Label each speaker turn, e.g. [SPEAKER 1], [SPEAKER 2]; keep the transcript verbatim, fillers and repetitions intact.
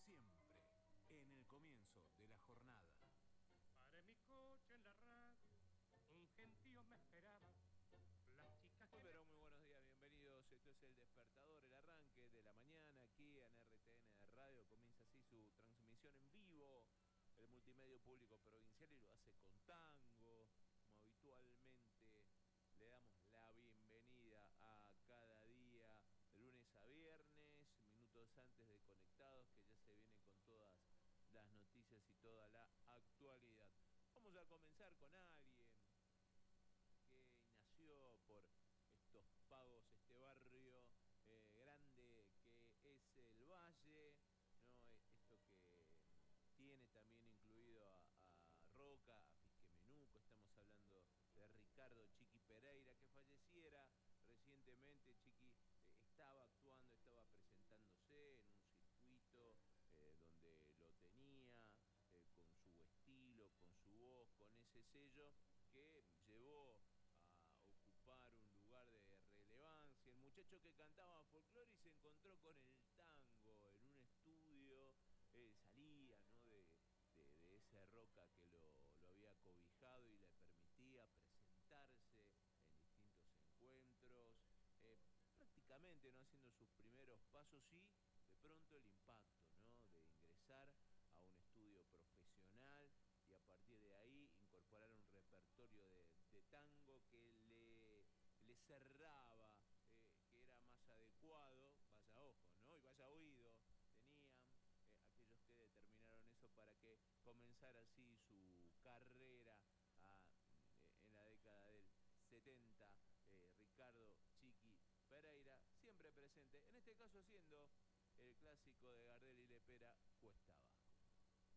[SPEAKER 1] siempre, en el comienzo de la jornada.
[SPEAKER 2] Paré mi coche en la radio, un gentío me esperaba. Las chicas
[SPEAKER 3] Muy
[SPEAKER 2] que
[SPEAKER 3] pero
[SPEAKER 2] me...
[SPEAKER 3] muy buenos días, bienvenidos. Esto es El Despertador, el arranque de la mañana aquí en R T N de Radio. Comienza así su transmisión en vivo, el multimedio público provincial, y lo hace con tango, como habitualmente. Le damos la bienvenida a cada día, de lunes a viernes, minutos antes de Conectados, que ya se viene con todas las noticias y toda la actualidad. Vamos a comenzar con alguien que nació por estos pagos, este barrio eh, grande que es el Valle, ¿no? Esto que tiene también incluido a, a Roca, a Fisquemenuco. Estamos hablando de Ricardo Chiqui Pereira, que falleciera recientemente. Chiqui eh, estaba actuando, estaba presentándose en un circuito eh, donde lo tenía eh, con su estilo, con su voz, con ese sello que llevó a ocupar un lugar de relevancia. El muchacho que cantaba folclore y se encontró con el tango en un estudio, eh, salía, ¿no?, de, de, de ese Roca que lo, lo había cobijado y le permitía presentarse en distintos encuentros, eh, prácticamente no haciendo sus primeros pasos, y de pronto el impacto, ¿no?, de ingresar a un estudio profesional y a partir de ahí incorporar un repertorio de, de tango que le, le cerraba, eh, que era más adecuado, vaya ojo, ¿no?, y vaya oído, tenían eh, aquellos que determinaron eso para que comenzara así su carrera a, eh, en la década del setenta, eh, Ricardo Chiqui Pereira, siempre presente, en este caso haciendo el clásico de Gardel y Lepera, Cuesta Abajo.